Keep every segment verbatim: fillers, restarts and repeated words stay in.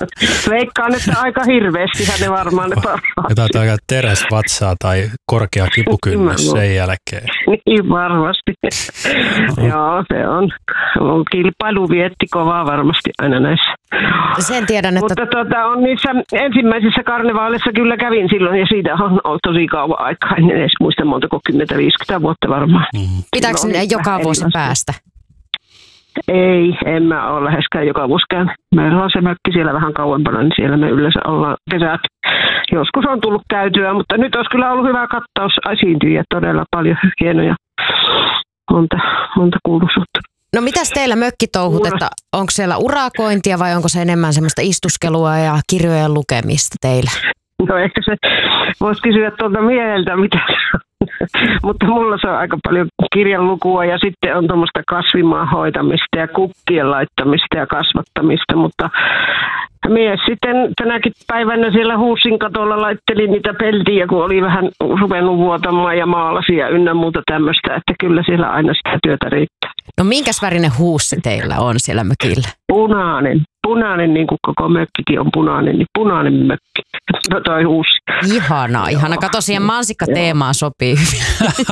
Veikkaan, että aika hirveästi ne varmaan ne parhaat. Ja taitaa aika teräsvatsaa tai korkea kipukynnys sen jälkeen. Niin varmasti. Joo, se on. Kilpailu vietti kovaa varmasti aina näissä. Sen tiedän, että... Mutta tuota, on niissä ensimmäisissä karnevaaleissa kyllä kävin silloin ja siitä on ollut tosi kauan aikaa. En edes muista montako kymmentä viisikymmentä vuotta varmaan. Mm. Pitääkö ne joka vuosi päästä? Ei, en mä ole läheskään joka vuosi käynyt. Meillä on se mökki siellä vähän kauempana, niin siellä me yleensä ollaan kesät. Joskus on tullut käytyä, mutta nyt olisi kyllä ollut hyvä kattaus esiintyjiä, todella paljon hienoja, monta, monta kuuluisuutta. No mitäs teillä mökkitouhut, että onko siellä urakointia vai onko se enemmän semmoista istuskelua ja kirjojen lukemista teillä? No ehkä se voisi kysyä tuolta mieheltä, mitä mutta mulla se on aika paljon kirjanlukua ja sitten on tuommoista kasvimaan hoitamista ja kukkien laittamista ja kasvattamista, mutta mies sitten tänäkin päivänä siellä huussin katolla laitteli niitä peltiä, kun oli vähän ruvennut vuotamaan ja maalasia ynnä muuta tämmöistä, että kyllä siellä aina sitä työtä riittää. No minkäs värinen huussi teillä on siellä mökillä? Punainen. Punainen, niin kuin koko mökkikin on punainen, niin punainen mökki. No toi huussi. Ihanaa, ihana. Kato, siihen mansikkateemaan sopii hyvin.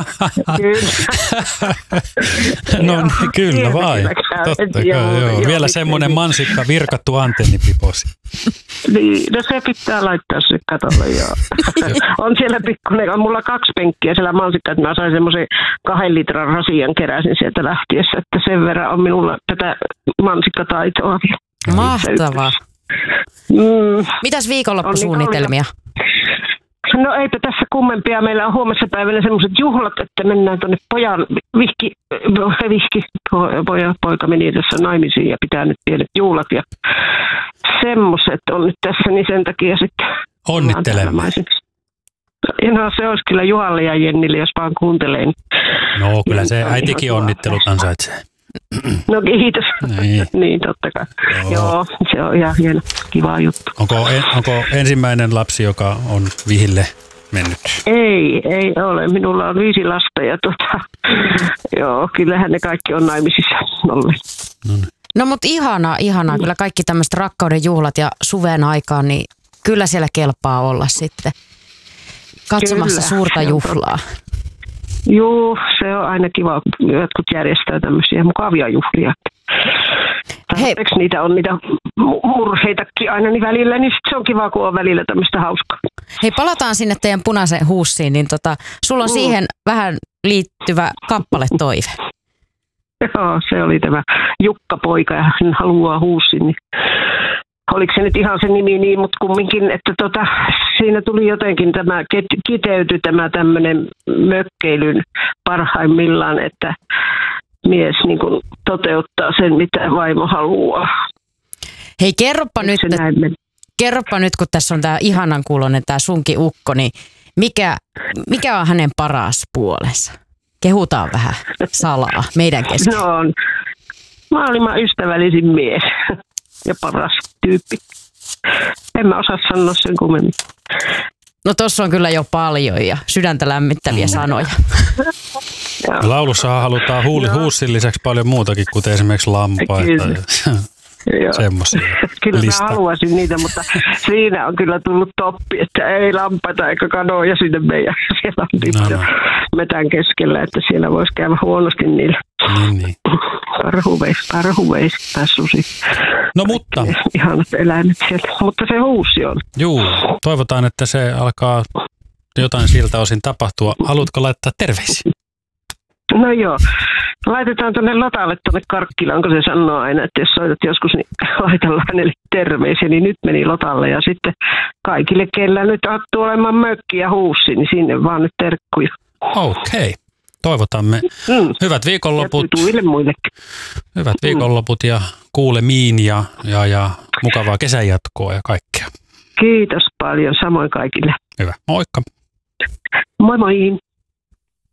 No kyllä vai. Totta kai, joo. joo. Vielä semmoinen mansikka virkattu antennipiposi. Niin, no se pitää laittaa se katolle, joo. On siellä pikkuinen, on mulla kaksi penkkiä siellä mansikka, että mä sain semmoisen kahden litran rasian keräsin sieltä lähtiessä, että sen verran on minulla tätä mansikkataitoa. Mahtavaa. Mm. Mitäs viikonloppusuunnitelmia? Niin no eipä tässä kummempia. Meillä on huomenna päivänä semmoiset juhlat, että mennään tuonne pojan, vihki, vihki poja, poika meni tässä naimisiin ja pitää nyt pienet juhlat ja semmoiset on nyt tässä, niin sen takia sitten. Onnittelemme. No se olisi kyllä Juhalle ja Jennille, jos vaan kuuntelee. No kyllä se äitikin onnittelut ansaitsee. No kiitos. Niin, niin totta kai. Joo. Joo, se on ihan hieno, kiva juttu. Onko, en, onko ensimmäinen lapsi, joka on vihille mennyt? Ei, ei ole. Minulla on viisi lasta ja tota, joo, kyllähän ne kaikki on naimisissa olleet. No, niin. No mutta ihanaa, ihanaa. Kyllä kaikki tämmöiset rakkauden juhlat ja suven aikaan, niin kyllä siellä kelpaa olla sitten katsomassa kyllä, suurta juhlaa. Joo, se on aina kiva, kun jotkut järjestää tämmöisiä mukavia juhlia. Tarpeeksi niitä on niitä murheitakin aina niin välillä, niin sit se on kiva, kun on välillä tämmöistä hauskaa. Hei, palataan sinne teidän punaiseen huussiin, niin tota, sulla on mm. siihen vähän liittyvä kappaletoive. Joo, se oli tämä Jukka-poika ja hän haluaa huussin, niin oliko se nyt ihan se nimi niin, mutta kumminkin, että tota, siinä tuli jotenkin tämä, kiteytyi tämä tämmöinen mökkeilyn parhaimmillaan, että mies niin kuin toteuttaa sen, mitä vaimo haluaa. Hei, kerropa nyt, kerropa nyt, kun tässä on tämä ihanan kuuloinen tämä sunkin ukko, niin mikä, mikä on hänen paras puolensa? Kehutaan vähän salaa meidän kesken. No on maailman ystävällisin mies ja paras tyyppi. En mä osaa sanoa sen kummemmin. No tossa on kyllä jo paljon ja sydäntä lämmittäviä mm. sanoja. Laulussahan halutaan huuli, huussin lisäksi paljon muutakin, kuten esimerkiksi lampaita ja semmoisia. Kyllä lista. Mä haluaisin niitä, mutta siinä on kyllä tullut toppi, että ei lampaita eikä kanoja sinne meidän. Siellä on no, no. metän keskellä, että siellä voisi käydä huonosti niillä. Niin, niin. Parhuveis, parhuveis tai susi. No mutta. Ihanat eläimet siellä, mutta se huussi on. Juu, toivotaan, että se alkaa jotain siltä osin tapahtua. Haluatko laittaa terveisiä? No joo. Laitetaan tuonne Lotalle tuonne Karkkilaan, kun se sanoo aina, että jos soitat joskus, niin laitellaan hänelle terveisiä, niin nyt meni Lotalle. Ja sitten kaikille, kellä nyt sattuu olemaan mökki ja huussi, niin sinne vaan nyt terkkuja. Okei. Okay. Toivotamme mm. hyvät viikonloput. Ja muillekin. Hyvät viikonloput ja kuulemiin ja, ja, ja mukavaa kesänjatkoa ja kaikkea. Kiitos paljon, samoin kaikille. Hyvä, moikka. Moi moi.